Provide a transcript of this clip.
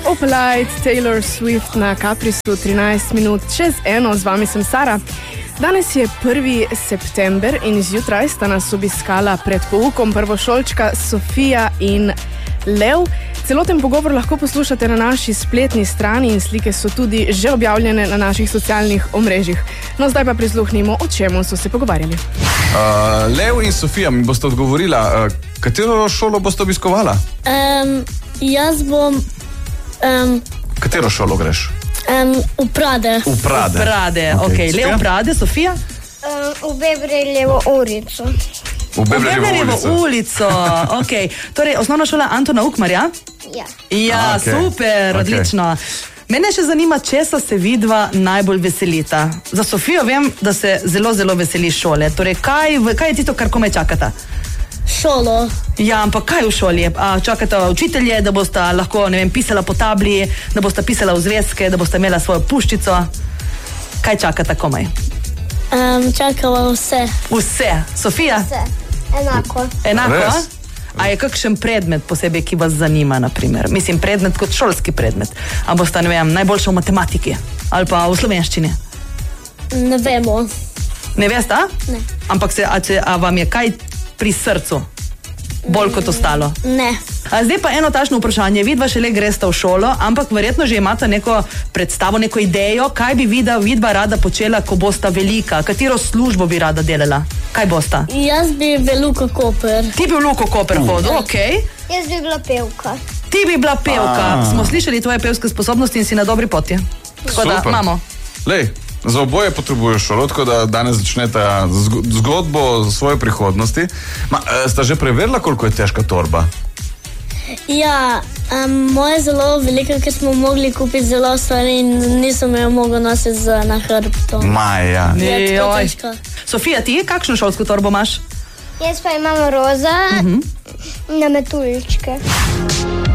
Opalite, Taylor Swift na Caprisu 13 minut čez 1, z vami sem Sara. Danes je 1. september in zjutraj sta nas obiskala pred poukom prvošolčka Sofija in Lev. Celoten pogovor lahko poslušate na naši spletni strani in slike so tudi že objavljene na naših socialnih omrežjih. No, zdaj pa prisluhnimo, o čemu so se pogovarjali. Lev in Sofija, mi boste odgovorila, katero šolo boste obiskovala? Jaz bom... Katero šolo greš? V Prade. V Prade. Okay. Lev, Prade, Sofija? V Bebreljevo ulico. V Bebreljevo ulico. Okay. Torej, osnovna šola Antona Ukmarja? Ja. Ja, Okay. super, odlično. Mene še zanima, česa se vidva najbolj veselita. Za Sofijo vem, da se zelo, zelo veseli šole. Torej, kaj je tisto, kar komaj čakata? Šolo. Ja, ampak kaj v šoli? Čakata učitelje, da bosta lahko, ne vem, pisala po tabli, da bosta pisala v zvezke, da bosta imela svojo puščico. Kaj čakata komaj? Čakava vse. Vse. Sofija? Vse. Enako. Enako? Res? A je kakšen predmet posebej, ki vas zanima, naprimer? Mislim, predmet kot šolski predmet. A bosta, ne vem, najboljša v matematiki? Ali pa v slovenščini? Ne vemo. Ne veste? Ne. Ampak a vam je kaj pri srcu? Bolj kot ostalo? Ne. A zdaj pa eno tašno vprašanje. Vidva šele gresta v šolo, ampak verjetno že imata neko predstavo, neko idejo, kaj bi vidva rada počela, ko bosta velika. Katero službo bi rada delala? Kaj bosta? Jaz bi v Luko Koper. Ti bi v Luko Koper hodil, okej. Jaz bi bila pevka. Ti bi bila pevka. Smo slišali tvoje pevske sposobnosti in si na dobri poti. Tako da, Super. mamo. Lej, za oboje potrebuješ šolo, tako da danes začnete zgodbo svoje prihodnosti. Sta že preverila, koliko je težka torba? Ja, moja zelo velika, ker smo mogli kupiti zelo stvari in nisem jo mogla nositi na hrbtu. Maja. Je tako Joj. težko. Sofija, ti kakšno šolsko torbo imaš? Jaz pa imam roza na metuljčke.